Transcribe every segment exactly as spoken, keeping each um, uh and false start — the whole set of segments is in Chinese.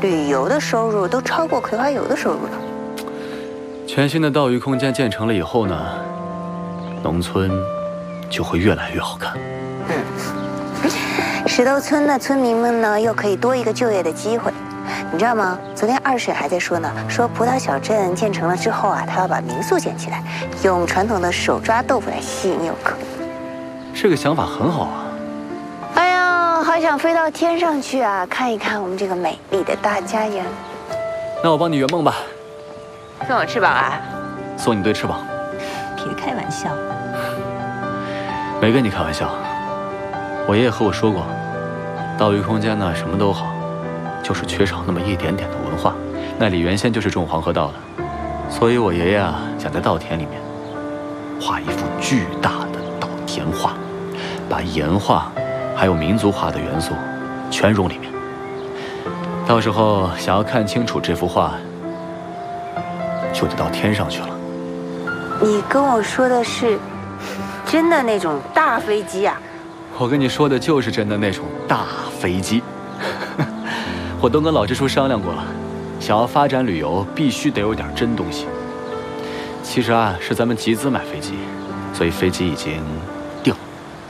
旅游的收入都超过葵花油的收入了。 全新的钓鱼空间建成了以后呢，农村就会越来越好看。 嗯，石头村的村民们呢，又可以多一个就业的机会。你知道吗？昨天二婶还在说呢，说葡萄小镇建成了之后啊，她要把民宿建起来，用传统的手抓豆腐来吸引游客。 这个想法很好啊。 哎呀，好想飞到天上去啊，看一看我们这个美丽的大家园。 那我帮你圆梦吧。 送我翅膀啊？ 送你对翅膀。 别开玩笑。 没跟你开玩笑。我爷爷和我说过，岛屿空间呢什么都好，就是缺少那么一点点的文化。那里原先就是种黄河稻的，所以我爷爷啊想在稻田里面画一幅巨大的稻田画，把岩画还有民族画的元素全融里面。到时候想要看清楚这幅画，就得到天上去了。 你跟我说的是真的那种大飞机啊？ 我跟你说的就是真的那种大飞机。我都跟老支书商量过了，想要发展旅游，必须得有点真东西。其实啊，是咱们集资买飞机，所以飞机已经定了。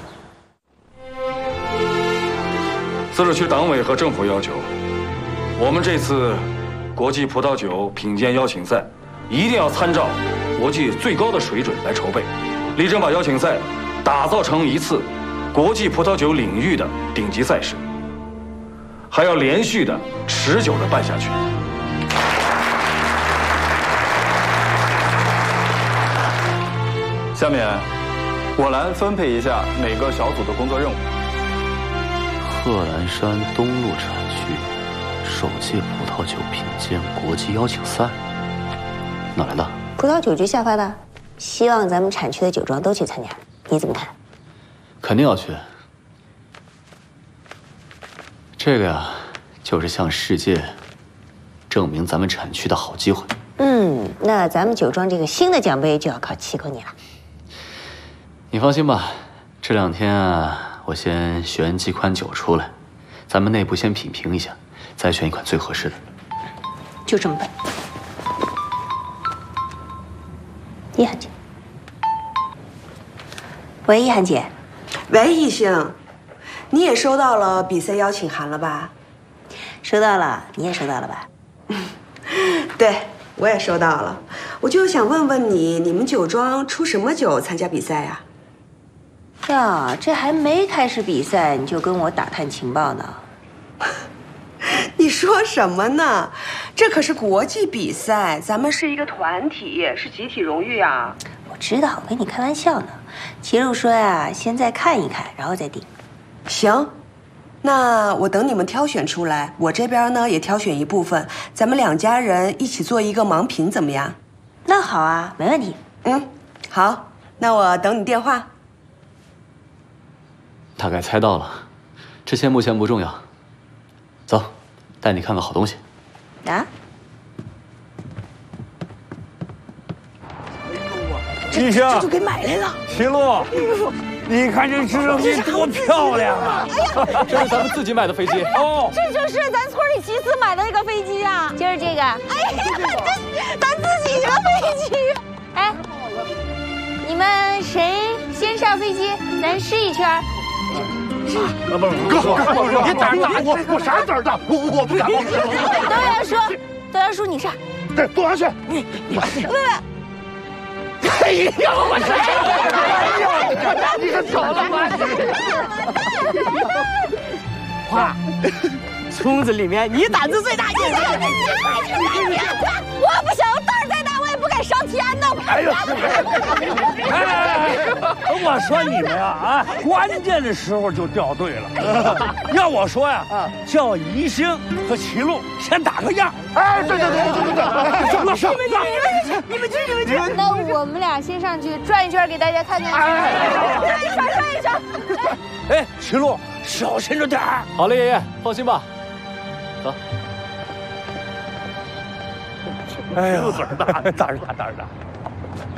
自治区党委和政府要求，我们这次国际葡萄酒品鉴邀请赛一定要参照国际最高的水准来筹备，力争把邀请赛打造成一次国际葡萄酒领域的顶级赛事，还要连续的、持久的办下去。 下面，我来分配一下每个小组的工作任务。 贺兰山东路产区首届葡萄酒品鉴国际邀请赛，哪来的？ 葡萄酒局下发的，希望咱们产区的酒庄都去参加，你怎么看？ 肯定要去。这个呀，就是向世界证明咱们产区的好机会。 嗯，那咱们酒庄这个新的奖杯就要靠七哥你了。 你放心吧，这两天啊，我先选几款酒出来，咱们内部先品评一下，再选一款最合适的。 就这么办。一涵姐，喂，一涵姐， 喂，一星，你也收到了比赛邀请函了吧？ 收到了，你也收到了吧？ 对，我也收到了。我就想问问你，你们酒庄出什么酒参加比赛呀？ 呀，这还没开始比赛，你就跟我打探情报呢？ 你说什么呢？这可是国际比赛，咱们是一个团体，是集体荣誉啊。 我知道，我跟你开玩笑呢。齐路说呀，先再看一看，然后再定。 行，那我等你们挑选出来，我这边呢也挑选一部分，咱们两家人一起做一个盲品，怎么样？ 那好啊，没问题。 嗯，好，那我等你电话。 大概猜到了，这些目前不重要。走，带你看看好东西。 啊？ 一星， 这就给买来了。 齐路，你看这直升机多漂亮啊！ 这是咱们自己买的飞机哦， 这就是咱村里集资买的一个飞机呀， 就是这个。 哎呀，这咱自己的飞机。 哎，你们谁先上飞机？咱试一圈。 啊，不不，哥，你胆大，我我啥胆大，我我不敢。 窦元叔，窦元叔，你上。 对，坐上去。你你喂喂。 哎呀，我去！哎呀，你可走了吧你！ 花，村子里面你胆子最大，你我不想胆儿再大，我也不敢上天呢。 哎呦！哎，我说你们呀啊，关键的时候就掉队了。要我说呀，叫宜兴和齐路先打个样。哎，对对对对对对，上上上！ 你们去，你们去。那我们俩先上去转一圈，给大家看看。转一圈，转一圈。 哎，齐路，小心着点儿。 好嘞，爷爷，放心吧。走。 哎呦，胆儿大，胆儿大，胆儿大。